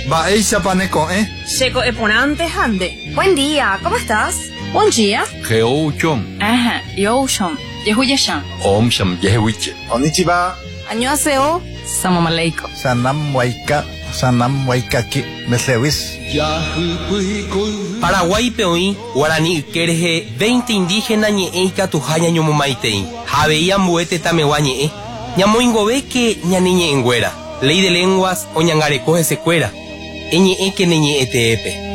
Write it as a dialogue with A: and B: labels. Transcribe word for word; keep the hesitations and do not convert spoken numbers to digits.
A: Baeisha paneco, ¿eh?
B: Checo eponante hande.
C: Buen día, ¿cómo estás?
B: Buen día.
A: Geouchom.
B: Ajá, yoshom. Yehuyashan.
A: Om sham yehuiche.
D: Konnichiwa.
B: Annyeonghaseyo. Salam aleikum.
D: Sanam waika. Sanam waikaki. Meslewis.
E: Paraguay peoí, Guarani Kerje, veinte indígenas ñe'eika tujaña ñomomaitei. Javeía muete tameguañe'e. Ñamoingobe que ñaniñe engüera. Ley de lenguas o ñangarecoje secuera. Eñe'e que neñe'e teepe.